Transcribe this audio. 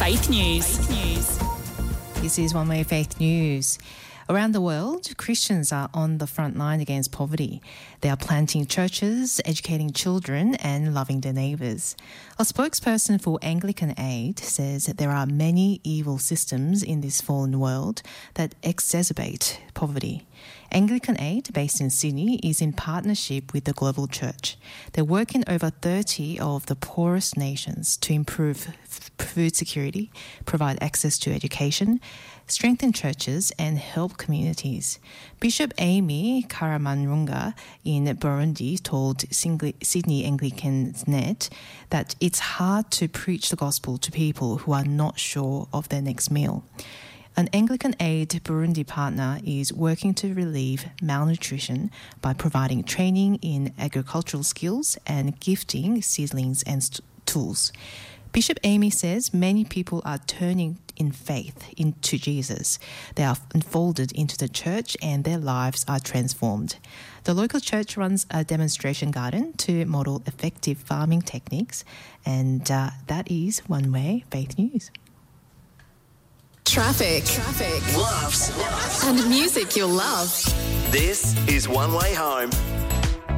Faith News. This is One Way Faith News. Around the world, Christians are on the front line against poverty. They are planting churches, educating children, and loving their neighbours. A spokesperson for Anglican Aid says that there are many evil systems in this fallen world that exacerbate poverty. Anglican Aid, based in Sydney, is in partnership with the Global Church. They work in over 30 of the poorest nations to improve food security, provide access to education, strengthen churches and help communities. Bishop Amy Karamanrunga in Burundi told Sydney Anglican Net that it's hard to preach the gospel to people who are not sure of their next meal. An Anglican Aid Burundi partner is working to relieve malnutrition by providing training in agricultural skills and gifting seedlings and tools. Bishop Amy says many people are turning in faith into Jesus. They are unfolded into the church and their lives are transformed. The local church runs a demonstration garden to model effective farming techniques, and that is One Way Faith News. Traffic. Loves. And music you'll love. This is One Way Home.